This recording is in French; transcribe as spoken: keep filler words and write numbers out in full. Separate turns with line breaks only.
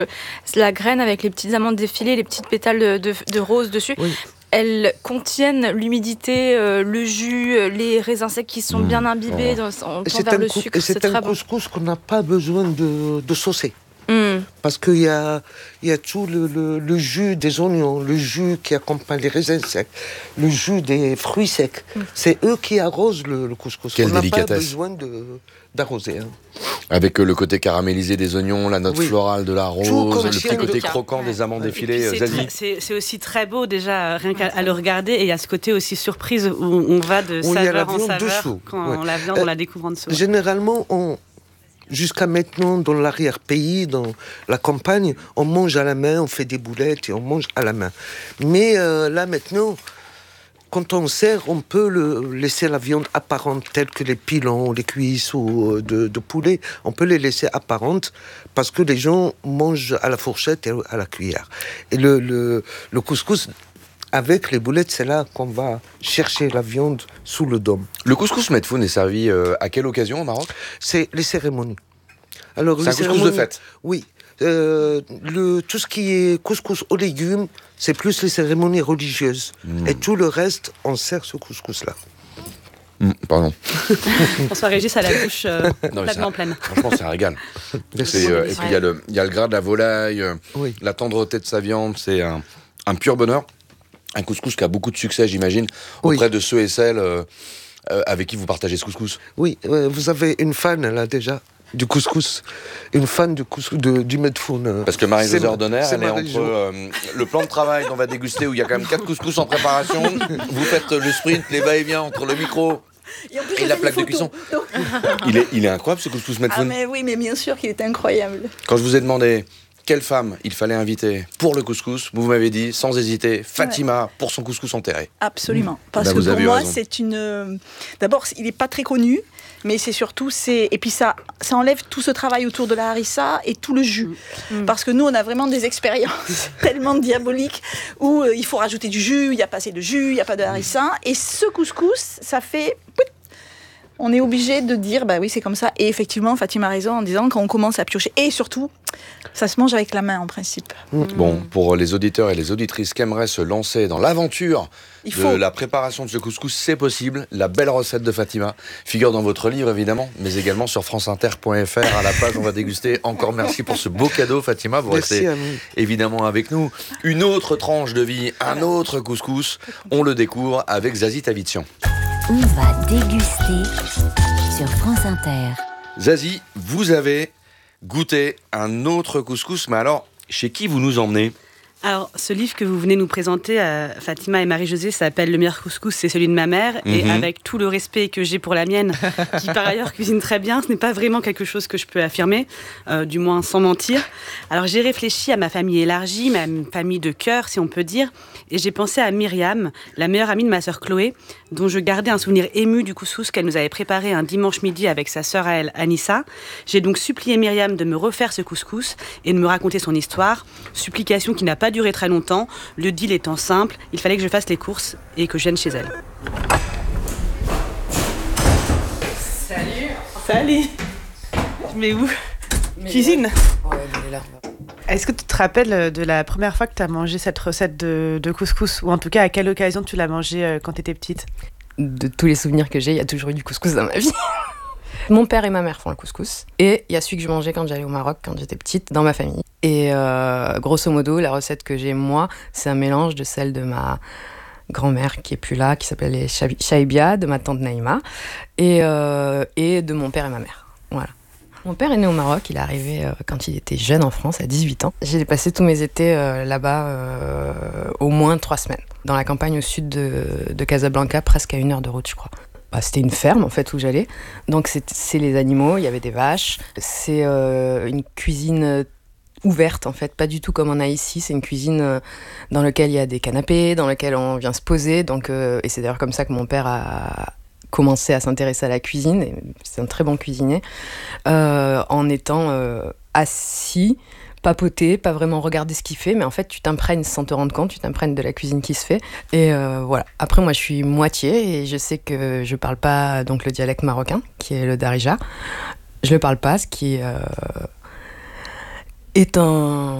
La graine avec les petites amandes défilées, les petites pétales de, de, de rose dessus. Oui. Elles contiennent l'humidité, euh, le jus, les raisins secs qui sont mmh. bien imbibés oh. dans, en tend vers le cou- sucre.
Et c'est, c'est un couscous bon. qu'on n'a pas besoin de, de saucer. Mmh. Parce qu'il y a, il y a tout le, le, le jus des oignons, le jus qui accompagne les raisins secs, le jus des fruits secs. Mmh. C'est eux qui arrosent le, le couscous.
Quelle
On n'a
délicatesse.
pas besoin de, d'arroser. Hein.
Avec le côté caramélisé des oignons, la note oui. florale de la rose, le petit côté croquant ouais. des amandes défilées.
C'est,
Zazie.
c'est, c'est aussi très beau déjà, rien qu'à à le regarder. Et il y a ce côté aussi surprise où on va de oui, saveur en saveur dessous. Quand ouais. on la viande, euh, on la découvre en dessous.
Généralement, on... Jusqu'à maintenant, dans l'arrière-pays, dans la campagne, on mange à la main, on fait des boulettes et on mange à la main. Mais euh, là, maintenant, quand on sert, on peut le, laisser la viande apparente, telle que les pilons, les cuisses ou de, de poulet. On peut les laisser apparentes parce que les gens mangent à la fourchette et à la cuillère. Et le, le, le couscous... Avec les boulettes, c'est là qu'on va chercher la viande sous le dôme.
Le couscous medfoun est servi euh, à quelle occasion au Maroc ?
C'est les cérémonies. Alors,
c'est les un couscous de fête ?
Oui. Euh, le, tout ce qui est couscous aux légumes, c'est plus les cérémonies religieuses. Mmh. Et tout le reste, on sert ce couscous-là.
Mmh, pardon.
François Régis à la bouche euh, complètement pleine.
Franchement, c'est un régal. C'est, euh, et puis il y, y a le gras de la volaille, euh, oui. la tendreté de sa viande, c'est un, un pur bonheur. Un couscous qui a beaucoup de succès, j'imagine,
oui.
auprès de ceux et celles euh, euh, avec qui vous partagez ce couscous.
Oui, euh, vous avez une fan, là, déjà, du couscous. Une fan du couscous, de, du medfoun.
Parce que Marie-Josée Ordonner, elle est entre euh, le plan de travail qu'on va déguster, où il y a quand même quatre couscous en préparation. Vous faites le sprint, les va-et-vient entre le micro...
Et, en plus,
et la plaque de cuisson. Donc... il, est, il est incroyable, ce couscous medfoun.
Ah, mais oui, mais bien sûr qu'il est incroyable.
Quand je vous ai demandé... Quelle femme il fallait inviter pour le couscous ? Vous m'avez dit, sans hésiter, Fatima ouais. pour son couscous enterré.
Absolument. Parce bah, que pour moi, raison. c'est une... D'abord, il n'est pas très connu, mais c'est surtout... C'est... Et puis ça, ça enlève tout ce travail autour de la harissa et tout le jus. Mmh. Parce que nous, on a vraiment des expériences tellement diaboliques où euh, il faut rajouter du jus, il n'y a pas assez de jus, il n'y a pas de harissa. Et ce couscous, ça fait... On est obligé de dire, bah oui, c'est comme ça. Et effectivement, Fatima a raison en disant, quand on commence à piocher, et surtout, ça se mange avec la main, en principe.
Mmh. Bon, pour les auditeurs et les auditrices qui aimeraient se lancer dans l'aventure Il faut... de la préparation de ce couscous, c'est possible. La belle recette de Fatima figure dans votre livre, évidemment, mais également sur franceinter point f r, à la page, on va déguster. Encore merci pour ce beau cadeau, Fatima. Vous restez évidemment avec nous. Une autre tranche de vie, un autre couscous. On le découvre avec Zazie Tavitian.
On va déguster sur France Inter.
Zazie, vous avez goûté un autre couscous, mais alors, chez qui vous nous emmenez ?
Alors, ce livre que vous venez nous présenter, euh, Fatima et Marie-Josée, s'appelle « Le meilleur couscous, c'est celui de ma mère mm-hmm. ». Et avec tout le respect que j'ai pour la mienne, qui par ailleurs cuisine très bien, ce n'est pas vraiment quelque chose que je peux affirmer, euh, du moins sans mentir. Alors, j'ai réfléchi à ma famille élargie, ma famille de cœur, si on peut dire, et j'ai pensé à Myriam, la meilleure amie de ma sœur Chloé, dont je gardais un souvenir ému du couscous qu'elle nous avait préparé un dimanche midi avec sa sœur à elle, Anissa. J'ai donc supplié Myriam de me refaire ce couscous et de me raconter son histoire, supplication qui n'a pas duré très longtemps, le deal étant simple, il fallait que je fasse les courses et que je vienne chez elle. Salut. Salut. Je mets où ? Cuisine.
Ouais, elle est là.
Est-ce que tu te rappelles de la première fois que tu as mangé cette recette de, de couscous ? Ou en tout cas, à quelle occasion tu l'as mangé quand tu étais petite ?
De tous les souvenirs que j'ai, il y a toujours eu du couscous dans ma vie. Mon père et ma mère font le couscous. Et il y a celui que je mangeais quand j'allais au Maroc, quand j'étais petite, dans ma famille. Et euh, grosso modo, la recette que j'ai, moi, c'est un mélange de celle de ma grand-mère qui est plus là, qui s'appelle les Chaibia, de ma tante Naïma, et, euh, et de mon père et ma mère. Voilà. Mon père est né au Maroc, il est arrivé euh, quand il était jeune en France, à dix-huit ans. J'ai passé tous mes étés euh, là-bas euh, au moins trois semaines, dans la campagne au sud de, de Casablanca, presque à une heure de route, je crois. Bah, c'était une ferme en fait où j'allais, donc c'est, c'est les animaux, il y avait des vaches, c'est euh, une cuisine ouverte en fait, pas du tout comme on a ici, c'est une cuisine euh, dans laquelle il y a des canapés, dans laquelle on vient se poser, donc, euh, et c'est d'ailleurs comme ça que mon père a commencé à s'intéresser à la cuisine, et c'est un très bon cuisinier, euh, en étant euh, assis, papoter, pas vraiment regarder ce qu'il fait, mais en fait tu t'imprègnes sans te rendre compte, tu t'imprègnes de la cuisine qui se fait, et euh, voilà. Après moi je suis moitié, et je sais que je parle pas donc le dialecte marocain, qui est le darija, je le parle pas, ce qui est, euh, est un